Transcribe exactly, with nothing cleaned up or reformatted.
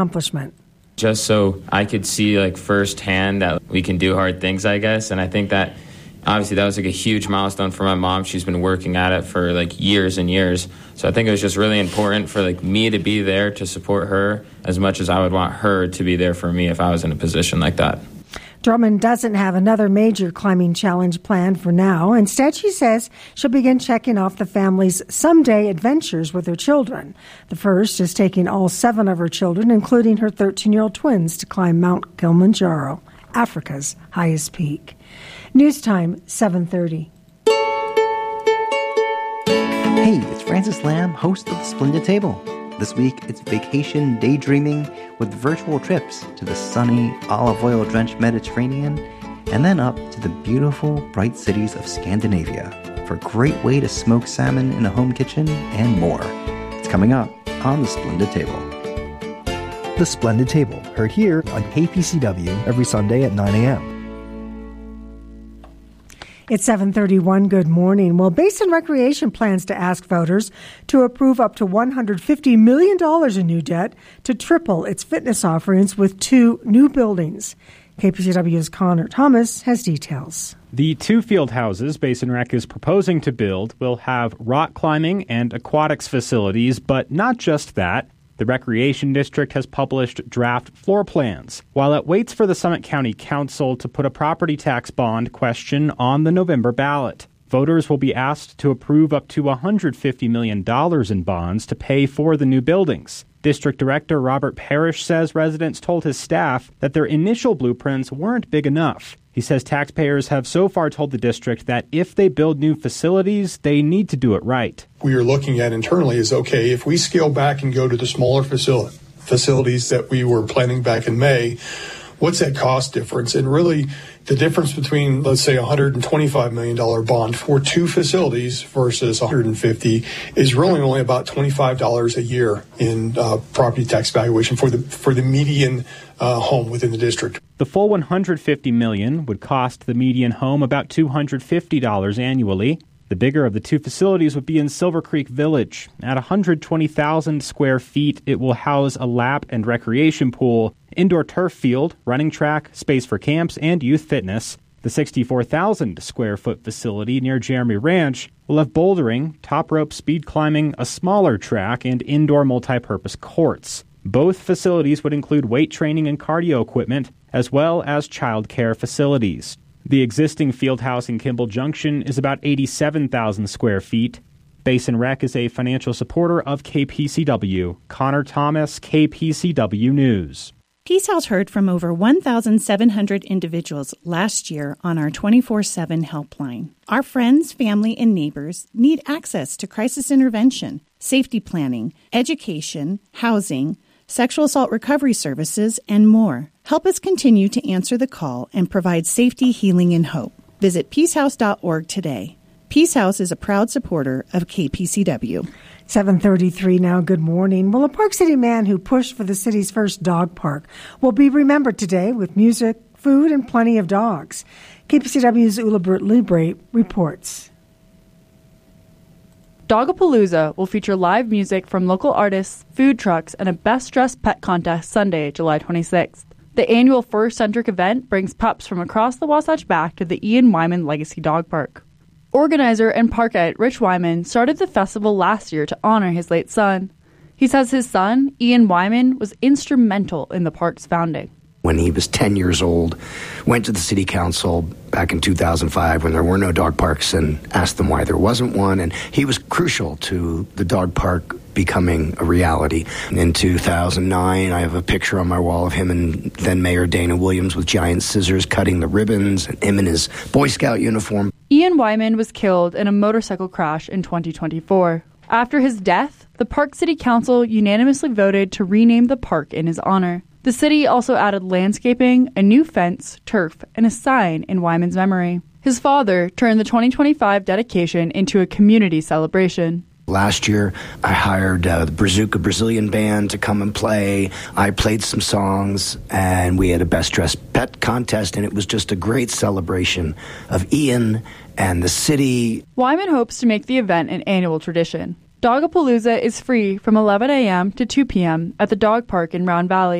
accomplishment. Just so I could see like firsthand that we can do hard things, I guess. And I think that obviously that was like a huge milestone for my mom. She's been working at it for like years and years. So I think it was just really important for like me to be there to support her as much as I would want her to be there for me if I was in a position like that. Drummond doesn't have another major climbing challenge planned for now. Instead, she says she'll begin checking off the family's someday adventures with her children. The first is taking all seven of her children, including her thirteen-year-old twins, to climb Mount Kilimanjaro, Africa's highest peak. News time, seven thirty. Hey, it's Francis Lamb, host of The Splendid Table. This week, it's vacation daydreaming with virtual trips to the sunny, olive oil-drenched Mediterranean and then up to the beautiful, bright cities of Scandinavia for a great way to smoke salmon in a home kitchen and more. It's coming up on The Splendid Table. The Splendid Table, heard here on K P C W every Sunday at nine a.m. It's seven thirty-one. Good morning. Well, Basin Recreation plans to ask voters to approve up to one hundred fifty million dollars in new debt to triple its fitness offerings with two new buildings. K P C W's Connor Thomas has details. The two field houses Basin Rec is proposing to build will have rock climbing and aquatics facilities, but not just that. The Recreation District has published draft floor plans, while it waits for the Summit County Council to put a property tax bond question on the November ballot. Voters will be asked to approve up to one hundred fifty million dollars in bonds to pay for the new buildings. District Director Robert Parrish says residents told his staff that their initial blueprints weren't big enough. He says taxpayers have so far told the district that if they build new facilities, they need to do it right. We are looking at internally is, okay, if we scale back and go to the smaller facility, facilities that we were planning back in May, what's that cost difference? And really, the difference between, let's say, a one hundred twenty-five million dollars bond for two facilities versus one hundred fifty is really only about twenty-five dollars a year in uh, property tax valuation for the for the median uh, home within the district. The full one hundred fifty million dollars would cost the median home about two hundred fifty dollars annually. The bigger of the two facilities would be in Silver Creek Village. At one hundred twenty thousand square feet, it will house a lap and recreation pool, indoor turf field, running track, space for camps, and youth fitness. The sixty-four thousand square foot facility near Jeremy Ranch will have bouldering, top rope speed climbing, a smaller track, and indoor multi-purpose courts. Both facilities would include weight training and cardio equipment, as well as child care facilities. The existing field house in Kimball Junction is about eighty-seven thousand square feet. Basin Rec is a financial supporter of K P C W. Connor Thomas, K P C W News. Peace House heard from over one thousand seven hundred individuals last year on our twenty-four seven helpline. Our friends, family, and neighbors need access to crisis intervention, safety planning, education, housing, sexual assault recovery services, and more. Help us continue to answer the call and provide safety, healing, and hope. Visit peace house dot org today. Peace House is a proud supporter of K P C W. seven thirty-three now. Good morning. Well, a Park City man who pushed for the city's first dog park will be remembered today with music, food, and plenty of dogs. K P C W's Ulabert Libre reports. Dogapalooza will feature live music from local artists, food trucks, and a Best Dressed Pet contest Sunday, July twenty-sixth. The annual fur-centric event brings pups from across the Wasatch back to the Ian Wyman Legacy Dog Park. Organizer and parkite Rich Wyman started the festival last year to honor his late son. He says his son, Ian Wyman, was instrumental in the park's founding. When he was ten years old, went to the city council back in two thousand five when there were no dog parks and asked them why there wasn't one. And he was crucial to the dog park becoming a reality. In two thousand nine, I have a picture on my wall of him and then Mayor Dana Williams with giant scissors cutting the ribbons, and him in his Boy Scout uniform. Ian Wyman was killed in a motorcycle crash in twenty twenty-four. After his death, the Park City Council unanimously voted to rename the park in his honor. The city also added landscaping, a new fence, turf, and a sign in Wyman's memory. His father turned the twenty twenty-five dedication into a community celebration. Last year, I hired uh, the Brazuca Brazilian band to come and play. I played some songs, and we had a Best Dressed Pet contest, and it was just a great celebration of Ian and the city. Wyman hopes to make the event an annual tradition. Dogapalooza is free from eleven a.m. to two p.m. at the dog park in Round Valley.